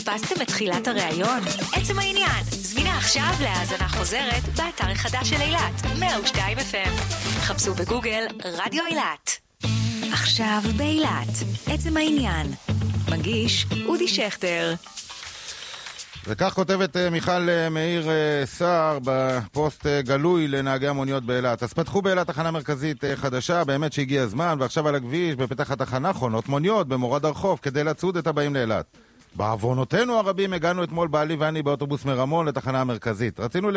פספסתם את תחילת הראיון? עצם העניין, זמינה עכשיו להאזנה חוזרת באתר החדש של אילת, 102 FM. חפשו בגוגל רדיו אילת. עכשיו באילת, עצם העניין. מגיש אודי שכטר. וכך כותבת מיכל מאיר סער בפוסט גלוי לנהגי המוניות באילת. אז פתחו באילת תחנה מרכזית חדשה, באמת שהגיע הזמן, ועכשיו על הכביש בפתח התחנה חונות מוניות במורד הרחוב כדי לצוד את הבאים לאילת. בעוונותינו הרבים הגענו אתמול בעלי ואני באוטובוס מרמון לתחנה המרכזית.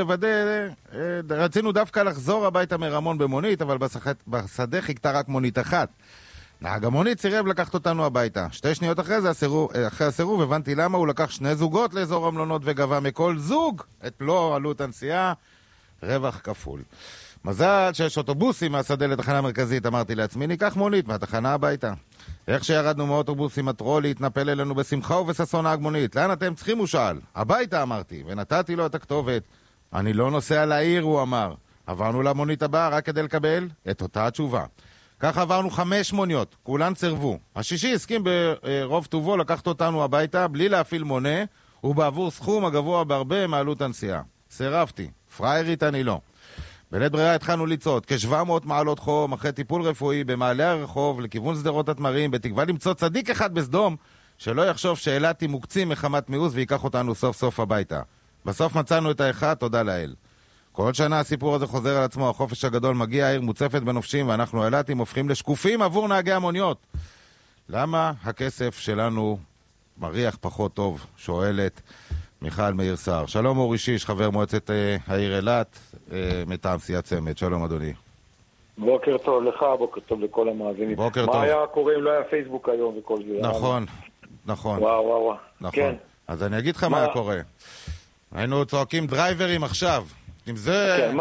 רצינו דווקא לחזור הביתה מרמון במונית, אבל בשדה חיכתה רק מונית אחת. נהג המונית סירב לקחת אותנו הביתה. 2 שניות אחרי הסירוב הבנתי למה. הוא לקח 2 זוגות לאזור המלונות וגבה מכל זוג את מלוא עלות הנסיעה, רווח כפול. מזל שיש אוטובוסים מהשדה לתחנה המרכזית. אמרתי לעצמי, ניקח מונית מהתחנה הביתה. איך שירדנו מאוטובוס עם הטרולי התנפל אלינו בשמחה ובששון נהג מונית. לאן אתם צריכים? הוא שאל. הביתה אמרתי, ונתתי לו את הכתובת. אני לא נוסע לעיר, הוא אמר. עברנו למונית הבאה רק כדי לקבל את אותה התשובה. כך עברנו 5 מוניות, כולן צרבו. השישי הסכים ברוב טובו לקחת אותנו הביתה בלי להפעיל מונה, ובעבור סכום הגבוה בהרבה מעלות הנסיעה. סירבתי, פריירית אני לא. בלית ברירה התחלנו לצעוד, כ-700 מעלות חום, אחרי טיפול רפואי במעלה הרחוב, לכיוון סדרות התמרים, בתקווה למצוא צדיק אחד בסדום, שלא יחשוב שאילתי מוקצים מחמת מיאוס ויקח אותנו סוף סוף הביתה. בסוף מצאנו את האחד, תודה לאל. כל שנה הסיפור הזה חוזר על עצמו, החופש הגדול מגיע, העיר מוצפת בנופשים, ואנחנו אילתים הופכים לשקופים עבור נהגי המוניות. למה הכסף שלנו מריח פחות טוב? שואלת מיכל מאיר סער. שלום אורי שיש, חבר מועצת העיר אילת, מטעם סיעת צמד. שלום אדוני. בוקר טוב לך, בוקר טוב לכל המאזינים. בוקר טוב. מה היה קורה אם לא היה פייסבוק היום וכל זה? נכון, נכון. וואו. נכון. כן. אז אני אגיד לך מה היה קורה. היינו צועקים דרייברים עכשיו. אם זה... כן,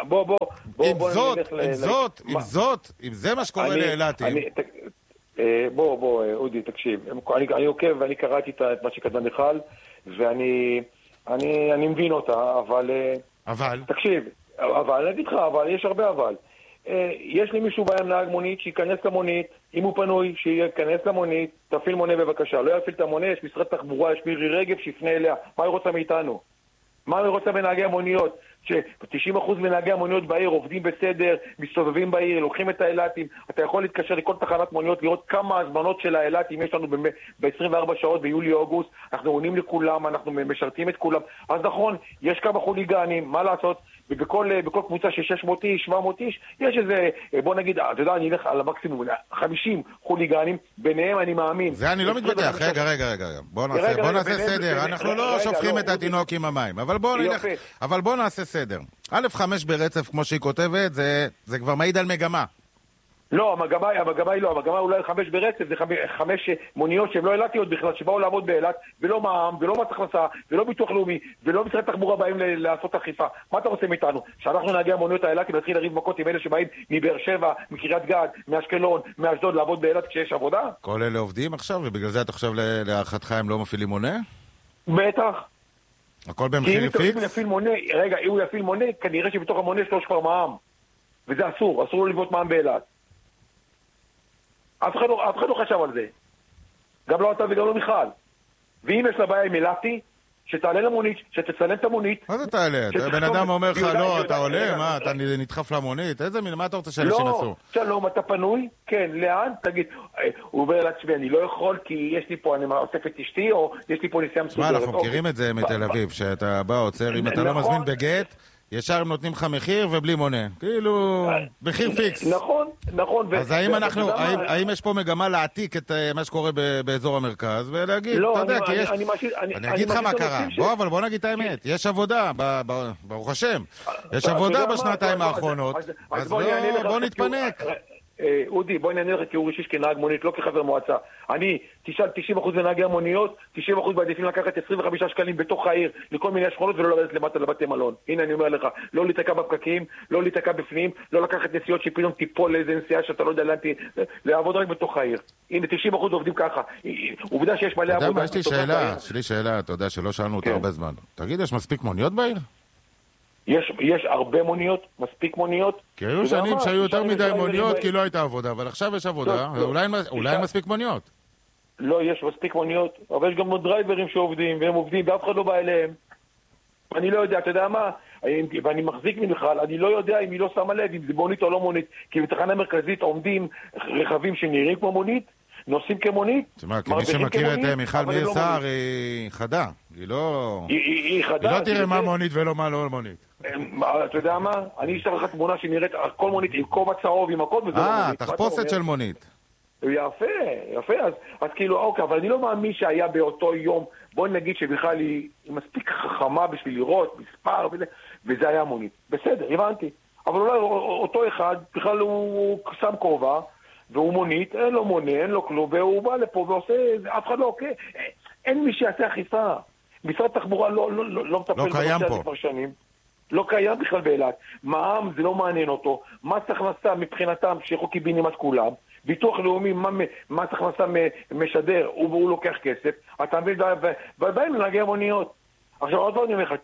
אם זה מה שקורה לאילתים. אודי, תקשיב. אני עוקב ואני קראתי את מה שכתבה מיכל, ואני מבין אותה, אבל... תקשיב, אני אגיד לך, אבל יש הרבה אבל. יש לי מישהו בהם נהג מונית שיכנס למונית, אם הוא פנוי, שיכנס למונית, תפעיל מונה בבקשה. לא יפעיל את המונה, יש משרד תחבורה, יש מירי רגב שיפנה אליה. מה היא רוצה מאיתנו? מה היא רוצה בנהגי המוניות? ש-90% מנהגי המוניות בעיר עובדים בסדר, מסתובבים בעיר, לוקחים את האילתים. אתה יכול להתקשר לכל תחנת מוניות, לראות כמה הזמנות של האילתים יש לנו ב-24 שעות ביולי-אוגוסט. אנחנו עונים לכולם, אנחנו משרתים את כולם. אז נכון, יש כמה חוליגנים, מה לעשות? ובכל קבוצה של 600 איש, 700 איש, יש איזה, בוא נגיד, אתה יודע, אני אלך על המקסימום, 50 חוליגנים, ביניהם אני מאמין. זה אני לא מתווכח, רגע. בוא נעשה סדר, אנחנו לא שופכים את התינוק עם המים, אבל בוא נעשה סדר. א' 5 ברצף, כמו שהיא כותבת, זה כבר מעיד על מגמה. לא, המגמה אולי 5 ברצף, זה 5 מוניות שהן לא אילתיות בכלל, שבאו לעבוד באילת, ולא מע"מ, ולא מס הכנסה, ולא ביטוח לאומי, ולא משרד תחבורה באים לעשות אכיפה. מה אתה רוצה מאיתנו? שאנחנו נהגי המוניות האילתים נתחיל לריב מכות עם אלה שבאים מבאר שבע, מקריית גת, מאשקלון, מאשדוד, לעבוד באילת כשיש עבודה? כל אלה עובדים עכשיו, ובגלל זה אתה חושב להערכתך הם לא מפעילים מונה? בטח. הכל במחיר פיקס? רגע, אם הוא יפעיל מונה, כנראה שבתוך המונה שלו יש כבר מע"מ. וזה אסור לו לגבות מע"מ באילת. אף אחד לא חשב על זה. גם לא אתה וגם לא מיכל. ואם יש לה בעיה עם אילתי, שתעלה למונית, שתצלם את המונית. מה זה תעלה? בן אדם אומר לך, לא, אתה עולה, מה, אתה נדחף למונית? איזה מין, מה אתה רוצה שאנשים עשו? לא, שלום, אתה פנוי? כן, לאן? תגיד, הוא אומר לעצמי, אני לא יכול כי יש לי פה, אני אוסף את אשתי, או יש לי פה נסיעה מסוגרת. מה, אנחנו מכירים את זה מתל אביב, שאתה בא, עוצר, אם אתה לא מזמין בגט, ישר הם נותנים לך מחיר ובלי מונה. כאילו, מחיר פיקס. נכון. אז האם יש פה מגמה להעתיק את מה שקורה באזור המרכז, ולהגיד, אתה יודע, כי יש... אני אגיד לך מה קרה. בוא נגיד את האמת. יש עבודה, ברוך השם. יש עבודה בשנתיים האחרונות, אז בוא נתפנק. אודי, בואי נענה לך כאורי שיש כנהג מונית, לא כחבר מועצה. אני, תשאל 90% מנהגי המוניות, 90% מעדיפים לקחת 25 שקלים בתוך העיר לכל מיני שכונות ולא לרדת למטה לבתי מלון. הנה אני אומר לך, לא להתעקע בפקקים, לא להתעקע בפנים, לא לקחת נסיעות שפתאום תיפול לאיזה נסיעה שאתה לא יודע לאן לעבוד רק בתוך העיר. הנה 90% עובדים ככה. עובדה שיש מלא עבודה. אתה יודע מה, יש לי שאלה, אתה יודע שלא שאלנו אותה הרבה זמן. תגיד, יש מספיק מוניות בעיר? יש הרבה מוניות, מספיק מוניות. כי היו שנים שהיו יותר מדי מוניות כי לא הייתה עבודה, אבל עכשיו יש עבודה, אולי מספיק מוניות. לא, יש מספיק מוניות, אבל יש גם דרייברים שעובדים, והם עובדים, ואף אחד לא בא אליהם. אני לא יודע, אתה יודע מה? ואני מחזיק ממחל, אני לא יודע אם היא לא שמה לב, אם זה מונית או לא מונית, כי בתחנה מרכזית עומדים רכבים שנראים כמו מונית, נוסעים כמונית. תשמע, כי מי שמכיר את מיכל מאיר סער היא חדה, היא לא... היא חדה. היא לא תראה מה מונית ולא מה לא מונית. אתה יודע מה? אני אשאר לך תמונה שנראית כל מונית עם כובע צהוב, עם הכל, וזה לא מונית. תחפושת של מונית. יפה, אז כאילו, אוקיי, אבל אני לא מאמין שהיה באותו יום, בוא נגיד שבכלל היא מספיק חכמה בשביל לראות מספר, וזה היה מונית. בסדר, הבנתי. אבל אולי אותו אחד, בכלל הוא שם כובע, והוא מונית, אין לו מונה, אין לו כלום, והוא בא לפה ועושה, אף אחד לא, אוקיי. אין מי שיעשה אכיפה. משרד התחבורה לא מטפל בנושא הזה כבר שנים. לא קיים בכלל באילת. מע"מ זה לא מעניין אותו. מס הכנסה מבחינתם שיכול קיבינים את כולם. ביטוח לאומי, מס הכנסה משדר, הוא לוקח כסף. אתה מבין, ובאים לנהגי המוניות. עכשיו עוד לא אני אומר לך,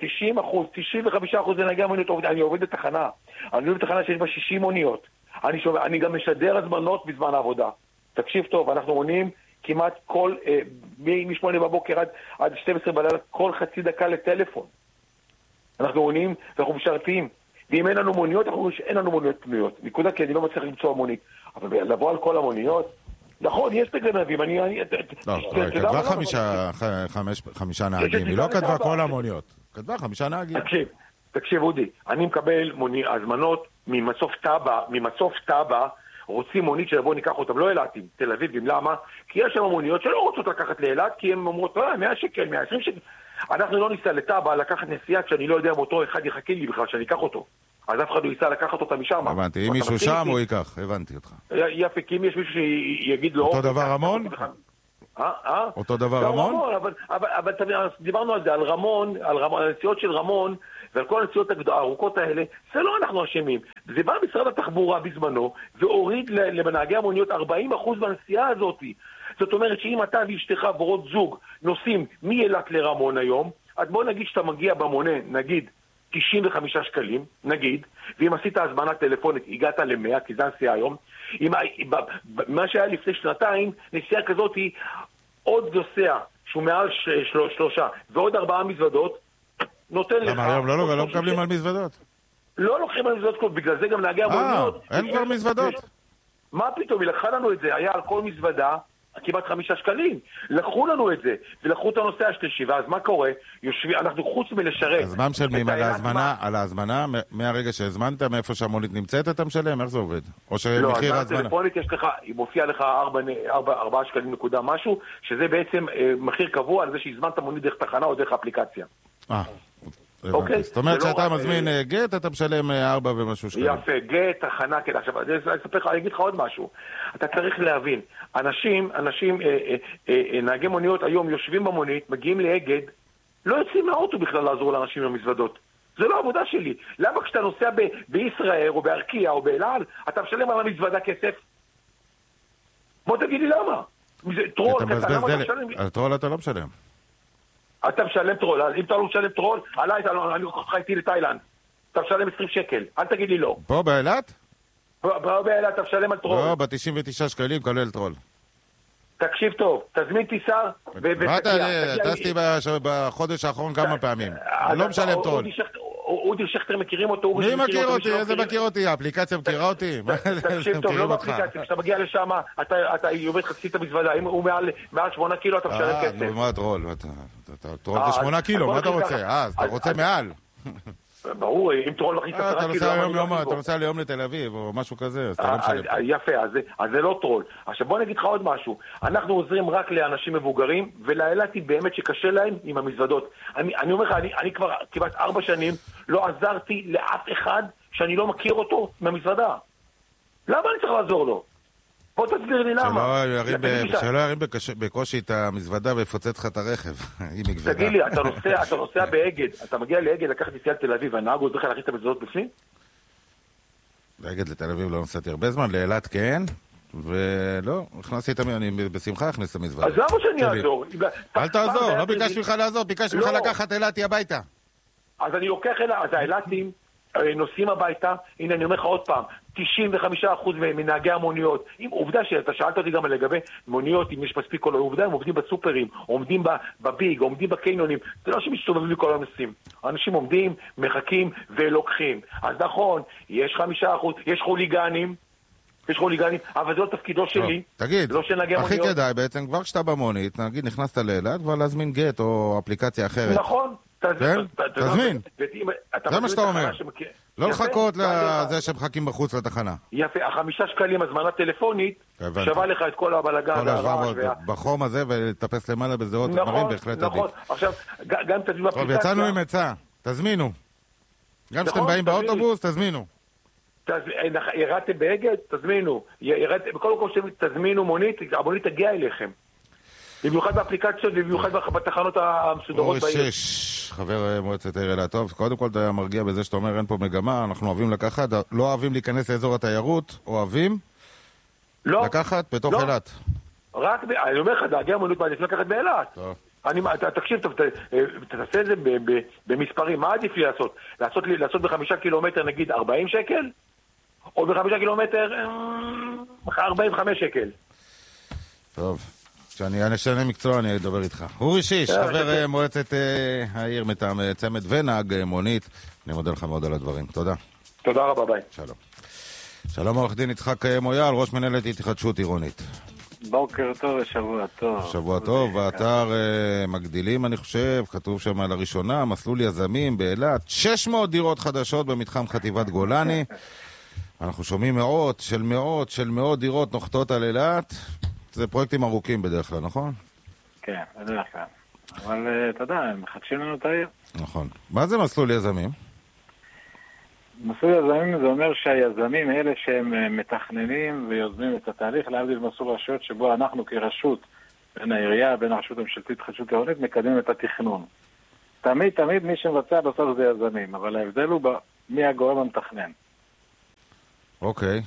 95% לנהגי המוניות, אני עובד בתחנה. אני עובד בתחנה שיש בה 60 מוניות. אני גם משדר הזמנות בזמן העבודה. תקשיב טוב, אנחנו מונים כמעט כל, מ-8 בבוקר עד 12 בלילה, כל חצי דקה לטלפון. אנחנו מונים ואנחנו משרתים. ואם אין לנו מוניות, אנחנו אומרים שאין לנו מוניות פנויות. נקודה, כי אני לא מצליח למצוא מונית. אבל לבוא על כל המוניות, נכון, יש את הגנבים, כתבה 5 נהגים, היא לא כתבה כל המוניות. כתבה 5 נהגים. תקשיב, אודי, אני מקבל הזמנות ממצוף טאבה, רוצים מונית שבוא ניקח אותם, לא אלעתים, תל אביב, למה? כי יש שם מוניות שלא רוצות לקחת לאילת, כי הם אומרות, 100 שקל, 120 שקל. אנחנו לא ניסה לטאבה לקחת נסיעה כשאני לא יודע אם אותו אחד יחכה לי בכלל שאני אקח אותו. אז אף אחד הוא ייסע לקחת אותה משם. הבנתי, אם מישהו שם הוא ייקח, הבנתי אותך. יפה, כי אם יש מישהו שיגיד לו... אותו דבר רמון? אותו דבר רמון? אבל דיברנו על זה, על רמון, על הנסיעות של רמון, ועל כל הנסיעות הארוכות האלה, זה לא אנחנו אשמים. זה בא משרד התחבורה בזמנו, והוריד לנהגי המוניות 40% בנסיעה הזאת. זאת אומרת שאם אתה ואשתך ועוד זוג נוסעים מאילת לרמון היום, אז בוא נגיד שאתה מגיע במונה, נגיד, 95 שקלים, נגיד, ואם עשית הזמנה טלפונית, הגעת ל-100, כי זה הנסיעה היום, מה שהיה לפני 2 נסיעה כזאת היא עוד נוסע, שהוא מעל 3, ועוד 4 מזוודות, נותן לך... למה היום לא מקבלים על מזוודות? לא לוקחים על מזוודות, בגלל זה גם נהגי המוניות. אין כבר מזוודות? מה פתאום? היא לקחה לנו את זה, היה על כל מזוודה, כמעט 5 שקלים. לקחו לנו את זה, ולקחו את הנושא השלישי, ואז מה קורה? אנחנו חוץ מלשרת... אז מה משלמים על ההזמנה? מהרגע שהזמנת, מאיפה שהמונית נמצאת, אתה משלם? איך זה עובד? או שמחיר ההזמנה? לא, טלפונית יש לך, היא מופיעה לך 4 שקלים נקודה משהו, שזה בעצם מחיר קבוע על זה שהזמנת מונית דרך תחנה או דרך אפליקציה. זאת אומרת שאתה מזמין גט, אתה משלם 4 ומשהו שקלים. יפה, גט, תחנה, כן. עכשיו, אני אגיד לך עוד משהו. אתה צריך להבין, אנשים, נהגי מוניות היום יושבים במונית, מגיעים לאגד, לא יוצאים מהאוטו בכלל לעזור לאנשים במזוודות. זה לא עבודה שלי. למה כשאתה נוסע בישראל או בארקיע או באלעל, אתה משלם על המזוודה כסף? בוא תגיד לי למה. טרול, על טרול אתה לא משלם. אתה משלם טרול, אם אתה לא משלם טרול, עליי, אני לוקח אותך איתי לתאילנד. אתה משלם 20 שקל, אל תגיד לי לא. פה באילת? פה באילת אתה משלם על טרול. לא, ב-99 שקלים כולל טרול. תקשיב טוב, תזמין טיסה טסתי בחודש האחרון כמה פעמים. אני לא משלם טרול. אודי שכטר מכירים אותו? מי מכיר אותי? איזה מכיר אותי? האפליקציה מכירה אותי? תקשיב טוב, לא באפליקציה, כשאתה מגיע לשם, אתה עובד חצית המזוודה, אם הוא מעל 8 קילו אתה משלם כסף. מה טרול? טרול זה 8 קילו, מה אתה רוצה? אז אתה רוצה מעל. ברור, אם טרול מכניס 10 קילו... אתה נוסע ליום לתל אביב או משהו כזה, אז אתה לא משלם. יפה, אז זה לא טרול. עכשיו בוא נגיד לך עוד משהו. אנחנו עוזרים רק לאנשים מבוגרים, ולאילתי באמת שקשה להם עם המזוודות. אני אומר לך, אני כבר כמעט 4 שנים לא עזרתי לאף אחד שאני לא מכיר אותו מהמזוודה. למה אני צריך לעזור לו? בוא תסביר לי למה. שלא ירים בקושי את המזוודה ויפוצץ לך את הרכב. תגיד לי, אתה נוסע באגד, אתה מגיע לאגד לקחת נסיעה לתל אביב, והנהג עוזר לך להכניס את המזוודות בפנים? באגד לתל אביב לא נסעתי הרבה זמן, לאילת כן, ולא, הכנסתי את המזוודה, אני בשמחה אכניס את המזוודה. אז למה שאני אעזור? אל תעזור, לא ביקשתי לך לעזור, ביקשתי לך לקחת אילתי הביתה. אז אני לוקח אילת, אז האילתים, נוסעים הביתה, הנה אני אומר לך עוד פעם, 95% מנהגי המוניות, עובדה שאתה שאלת אותי גם לגבי מוניות, אם יש מספיק כל העובדה, הם עובדים בסופרים, עומדים בביג, עומדים בקיינונים, זה לא שמשתובבים כל הנוסעים, האנשים עומדים, מחכים ולוקחים. אז נכון, יש 5%, יש חוליגנים, אבל זה לא תפקידו שלי. תגיד, לא של נהגי הכי מוניות. כדאי בעצם, כבר כשאתה במונית, נגיד נכנסת לאילת, כבר להזמין גט או אפליקציה אחרת. נכון. תזמין. זה מה שאתה אומר. לא לחכות לזה שמחכים בחוץ לתחנה. יפה, 5 שקלים הזמנה טלפונית שווה לך את כל הבלגן. בחום הזה ולטפס למעלה בזהות דברים בהחלט עדיף. נכון, עכשיו, גם תזמינו אפליקציה. טוב, יצאנו עם עצה, תזמינו. גם כשאתם באים באוטובוס, תזמינו. ירדתם באגד, תזמינו. בכל מקום שתזמינו מונית, המונית תגיע אליכם. במיוחד באפליקציות ובמיוחד בתחנות המסודרות בעיר. אורי שש, חבר מועצת העיר אילת. טוב, קודם כל אתה מרגיע בזה שאתה אומר אין פה מגמה, אנחנו אוהבים לקחת, לא אוהבים להיכנס לאזור התיירות, אוהבים לקחת בתוך אילת. רק, אני אומר לך, דאגי המונית מעדיף לקחת באילת. תקשיב, תעשה את זה במספרים, מה עדיף לי לעשות? לעשות ב5 קילומטר נגיד 40 שקל? או ב5 קילומטר 45 שקל? טוב. כשאני אשנה מקצוע, אני אדבר איתך. אורי שיש, חבר מועצת העיר מטעם צמד ונהג מונית. אני מודה לך מאוד על הדברים. תודה. תודה רבה, ביי. שלום. שלום עורך דין יצחק מויאל, ראש מנהלת התחדשות עירונית. בוקר טוב ושבוע טוב. שבוע טוב, באתר מגדילים אני חושב, כתוב שם לראשונה, מסלול יזמים באילת, 600 דירות חדשות במתחם חטיבת גולני. אנחנו שומעים מאות דירות נוחתות על אילת. זה פרויקטים ארוכים בדרך כלל, נכון? כן, בדרך כלל. אבל אתה יודע, הם מחדשים לנו את העיר. נכון. מה זה מסלול יזמים? מסלול יזמים זה אומר שהיזמים אלה שהם מתכננים ויוזמים את התהליך להבדיל מסלול רשויות שבו אנחנו כרשות בין העירייה, בין הרשות הממשלתית חדשות עירונית מקדמים את התכנון. תמיד מי שמבצע בסוף זה יזמים, אבל ההבדל הוא מי הגורם המתכנן. אוקיי,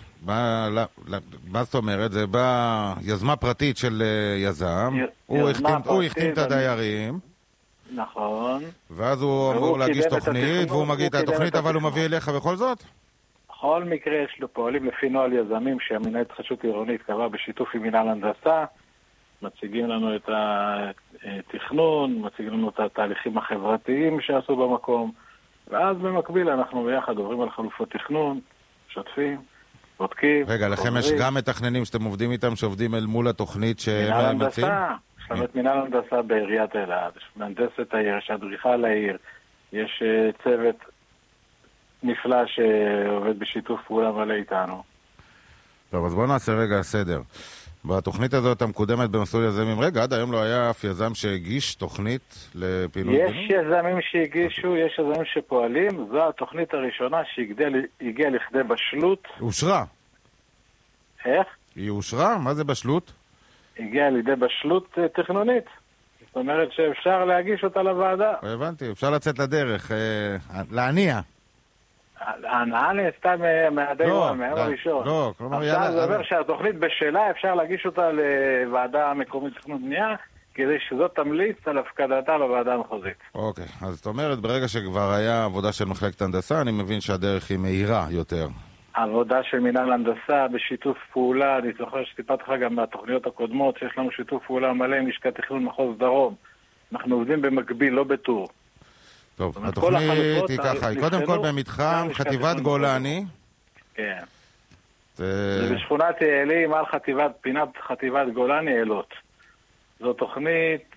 מה זאת אומרת? זה בא יזמה פרטית של יזם, הוא החתים את הדיירים, נכון, ואז הוא אמור להגיש תוכנית, והוא מגיע את התוכנית, אבל הוא מביא אליך בכל זאת? בכל מקרה יש לו פועלים לפי נוהל יזמים שהמינהל התחדשות עירונית קבע בשיתוף עם מינהל הנדסה, מציגים לנו את התכנון, מציגים לנו את התהליכים החברתיים שעשו במקום, ואז במקביל אנחנו ביחד עוברים על חלופות תכנון, שוטפים, בודקים. רגע, לכם יש גם מתכננים שאתם עובדים איתם, שעובדים אל מול התוכנית שהם מציעים? יש לנו את מינהל הנדסה בעיריית אילת, יש מהנדסת העיר, יש אדריכל העיר, יש צוות נפלא שעובד בשיתוף פעולה מלא איתנו. טוב, אז בואו נעשה רגע סדר. בתוכנית הזאת המקודמת במסלול יזמים, רגע, עד היום לא היה אף יזם שהגיש תוכנית לפעילות? יש יזמים שהגישו, יש יזמים שפועלים, זו התוכנית הראשונה שהגיעה לכדי בשלות. אושרה. איך? היא אושרה? מה זה בשלות? הגיעה לידי בשלות תכנונית. זאת אומרת שאפשר להגיש אותה לוועדה. הבנתי, אפשר לצאת לדרך, להניע. ההנאה נעשתה מהדיון, מהיום הראשון. לא, כלומר, עכשיו זה אומר שהתוכנית בשלה, אפשר להגיש אותה לוועדה המקומית תכנון בנייה, כדי שזאת תמליץ על הפקדתה בוועדה המחוזית. אוקיי, אז זאת אומרת, ברגע שכבר היה עבודה של מחלקת הנדסה, אני מבין שהדרך היא מהירה יותר. עבודה של מינהל הנדסה בשיתוף פעולה, אני זוכר שטיפת לך גם מהתוכניות הקודמות, שיש לנו שיתוף פעולה מלא עם לשכת תכנון מחוז דרום. אנחנו עובדים במקביל, לא בטור. טוב, התוכנית היא ככה, היא קודם כל במתחם חטיבת גולני. כן. זה בשכונת יעלים על פינת חטיבת גולני אילות. זו תוכנית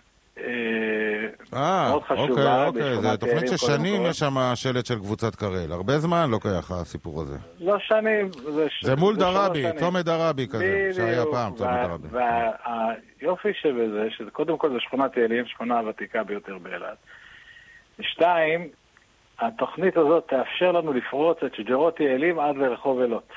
מאוד חשובה. אוקיי, זו תוכנית ששנים יש שם שלט של קבוצת קרל. הרבה זמן לוקח הסיפור הזה. לא שנים. זה מול דרבי, צומת דרבי כזה, שהיה פעם צומת דרבי. והיופי שבזה, שקודם כל זה שכונת יעלים, שכונה הוותיקה ביותר באילת. 2, התוכנית הזאת תאפשר לנו לפרוץ את שדרות יעלים עד לרחוב אילות.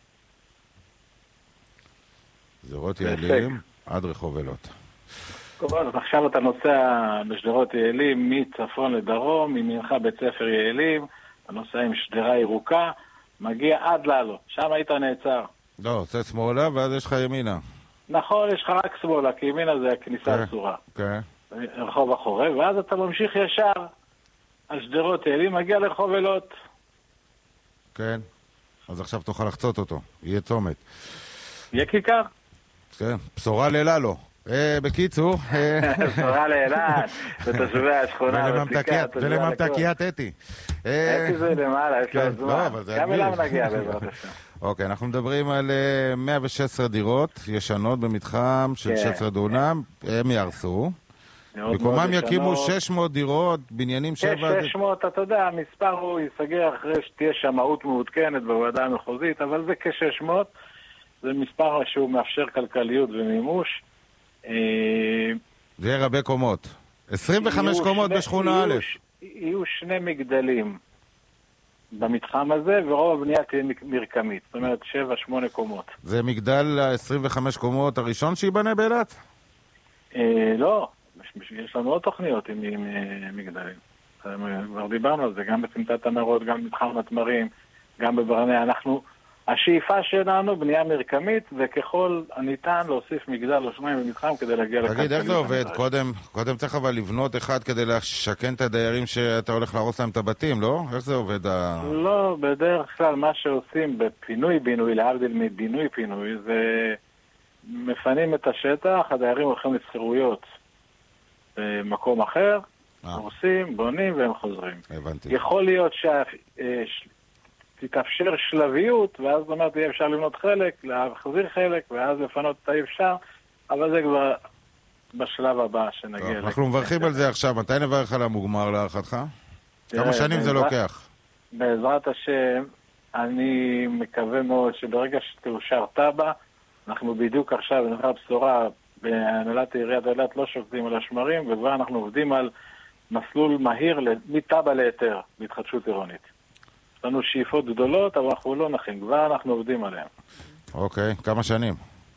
שדרות יעלים עד רחוב אילות. עכשיו אתה נוסע בשדרות יעלים מצפון לדרום, ממינך בית ספר יעלים, אתה נוסע עם שדרה ירוקה, מגיע עד לעלות. שם היית נעצר. לא, עושה שמאלה ואז יש לך ימינה. נכון, יש לך רק שמאלה, כי ימינה זה הכניסה אסורה. כן. רחוב החורב, ואז אתה ממשיך ישר על שדרות יעלים, מגיע לרחוב אילות. כן. אז עכשיו תוכל לחצות אותו. יהיה צומת. יהיה כיכר. כן, בשורה לללו. בקיצור... בשורה לאילת, ותושבי השכונה. ולממתקיית אתי. אתי זה למעלה, יש לו זמן. גם אליו נגיע בעזרת השם. אוקיי, אנחנו מדברים על 116 דירות ישנות במתחם של 16 דונם. הם ירסו. במקומם יקימו 600 דירות, בניינים 600, אתה יודע, המספר הוא ייסגר אחרי שתהיה שמאות מעודכנת בוועדה המחוזית, אבל זה כ-600. זה מספר שהוא מאפשר כלכליות ומימוש. זה יהיה רבי קומות. 25 קומות בשכונה א'. יהיו 2 מגדלים במתחם הזה, ורוב הבנייה תהיה מרקמית. זאת אומרת, 7-8 קומות. זה מגדל ה-25 קומות הראשון שיבנה באילת? לא. יש לנו עוד תוכניות עם מגדלים. כבר דיברנו על זה, גם בסמטת המרות, גם במתחם התמרים, גם בברנע. השאיפה שלנו בנייה מרקמית, וככל הניתן להוסיף מגדל או 2 במתחם כדי להגיע לכלכלית. תגיד, איך זה עובד? קודם צריך אבל לבנות אחד כדי לשכן את הדיירים שאתה הולך להרוס להם את הבתים, לא? איך זה עובד? לא, בדרך כלל מה שעושים בפינוי-בינוי, להבדיל מבינוי-פינוי, זה מפנים את השטח, הדיירים הולכים לסחירויות במקום אחר, הורסים, בונים והם חוזרים. הבנתי. יכול להיות תתאפשר שלביות, ואז זאת אומרת, יהיה אפשר לבנות חלק, להחזיר חלק, ואז לפנות את האפשר, אבל זה כבר בשלב הבא שנגיע. אנחנו מברכים על זה עכשיו. מתי נברך על המוגמר להערכתך? כמה שנים זה לוקח? בעזרת השם, אני מקווה מאוד שברגע שתאושר טאבה, אנחנו בדיוק עכשיו, נראה בשורה, בהנהלת עיריית אילת לא שוקדים על השמרים, וכבר אנחנו עובדים על מסלול מהיר מטאבה להיתר, בהתחדשות עירונית. יש לנו שאיפות גדולות, אבל אנחנו לא נחים, כבר אנחנו עובדים עליהם. אוקיי, כמה שנים?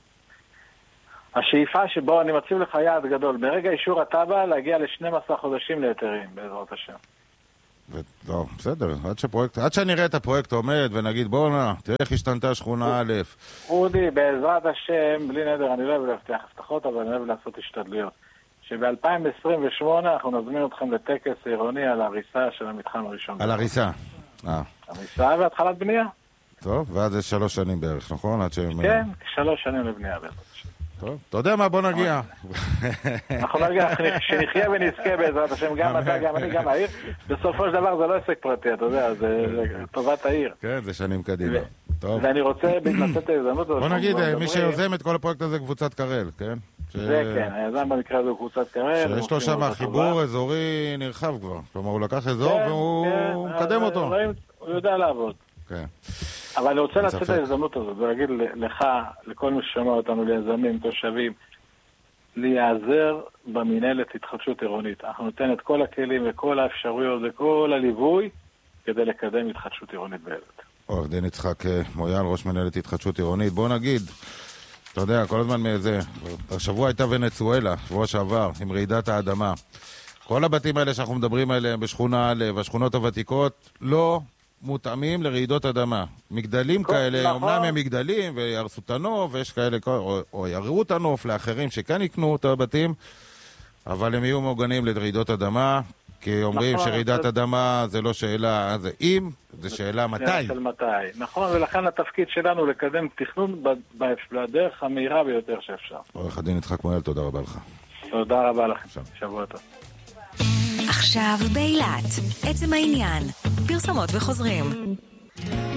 השאיפה שבו אני מציב לך יעד גדול, ברגע אישור הטאבה להגיע ל-12 חודשים להיתרים, בעזרת השם. לא, בסדר, עד שנראה את הפרויקט עומד ונגיד בואו נע, תראה איך השתנתה שכונה א'. רודי, בעזרת השם, בלי נדר, אני לא אוהב להבטיח הבטחות, אבל אני אוהב לעשות השתדלויות. שב-2028 אנחנו נזמין אתכם לטקס עירוני על הריסה של המתחם הראשון. על הריסה. הריסה והתחלת בנייה. טוב, ואז זה 3 שנים בערך, נכון? כן, 3 שנים לבנייה בערך. טוב, אתה יודע מה, בוא נגיע. אנחנו נגיע, שנחיה ונזכה בעזרת השם, גם אתה, גם אני, גם העיר. בסופו של דבר זה לא עסק פרטי, אתה יודע, זה טובת העיר. כן, זה שנים קדימה. ואני רוצה לתת את ההזדמנות. בוא נגיד, מי שיוזם את כל הפרויקט הזה קבוצת קרל, כן? זה כן, היזם במקרה הזה הוא קבוצת קרל. שיש לו שם חיבור אזורי נרחב כבר. כלומר, הוא לקח אזור והוא מקדם אותו. הוא יודע לעבוד. כן. אבל אני רוצה לצאת את ההזדמנות הזאת ולהגיד לך, לכל מי ששמע אותנו, ליזמים, תושבים, להיעזר במנהלת התחדשות עירונית. אנחנו ניתן את כל הכלים וכל האפשרויות וכל הליווי כדי לקדם התחדשות עירונית באילת. עורך דין יצחק מויאל, ראש מנהלת התחדשות עירונית. בוא נגיד, אתה יודע, כל הזמן מאיזה, השבוע הייתה ונצואלה, שבוע שעבר, עם רעידת האדמה. כל הבתים האלה שאנחנו מדברים עליהם בשכונה א' והשכונות הוותיקות, לא מותאמים לרעידות אדמה. מגדלים כאלה, אמנם הם מגדלים וירסו את הנוף, ויש כאלה, או יראו את הנוף לאחרים שכן יקנו את הבתים, אבל הם יהיו מעוגנים לרעידות אדמה, כי אומרים שרעידת אדמה זה לא שאלה, זה אם, זה שאלה מתי. נכון, ולכן התפקיד שלנו לקדם תכנון בדרך המהירה ביותר שאפשר. עורך הדין יצחק מויאל, תודה רבה לך. תודה רבה לכם. שבוע טוב. עכשיו באילת, עצם העניין, פרסומות וחוזרים.